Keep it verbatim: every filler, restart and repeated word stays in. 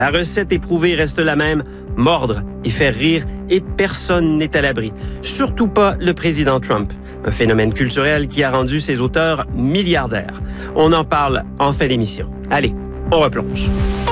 La recette éprouvée reste la même, mordre et faire rire, et personne n'est à l'abri. Surtout pas le président Trump. Un phénomène culturel qui a rendu ses auteurs milliardaires. On en parle en fin d'émission. Allez, on replonge.